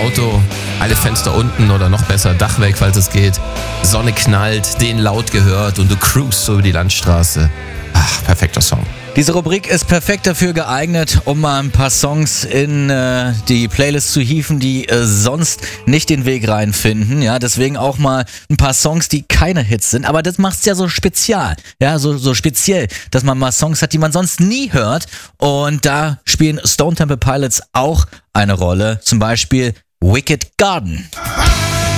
Auto, alle Fenster unten oder noch besser Dach weg, falls es geht. Sonne knallt, den laut gehört und du cruist so über die Landstraße. Ach, perfekter Song. Diese Rubrik ist perfekt dafür geeignet, um mal ein paar Songs in die Playlist zu hieven, die sonst nicht den Weg reinfinden. Ja, deswegen auch mal ein paar Songs, die keine Hits sind. Aber das macht's ja so spezial, ja, so speziell, dass man mal Songs hat, die man sonst nie hört. Und da spielen Stone Temple Pilots auch eine Rolle. Zum Beispiel Wicked Garden.